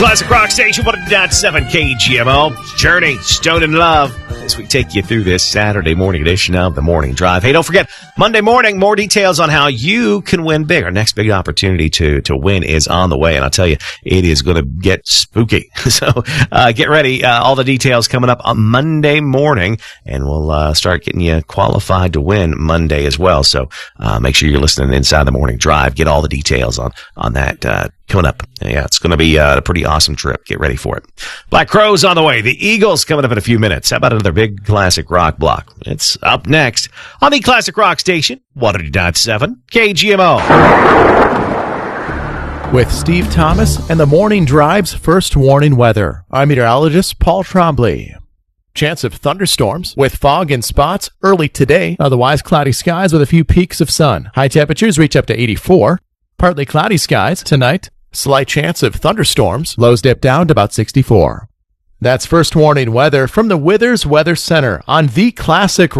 Classic Rock Station 100.7 KGMO. Journey, Stone and Love. As we take you through this Saturday morning edition of The Morning Drive. Hey, don't forget, Monday morning, more details on how you can win big. Our next big opportunity to win is on the way. And I'll tell you, it is going to get spooky. So get ready. All the details coming up on Monday morning. And we'll start getting you qualified to win Monday as well. So make sure you're listening inside The Morning Drive. Get all the details on that coming up. Yeah, it's going to be a pretty awesome trip. Get ready for it. Black Crowes on the way. The Eagles coming up in a few minutes. How about another big classic rock block? It's up next on the Classic Rock Station, 100.7 KGMO. With Steve Thomas and the Morning Drive's first warning weather, I'm meteorologist Paul Trombley. Chance of thunderstorms with fog and spots early today. Otherwise cloudy skies with a few peaks of sun. High temperatures reach up to 84. Partly cloudy skies tonight. Slight chance of thunderstorms. Lows dip down to about 64. That's first warning weather from the Withers Weather Center on the Classic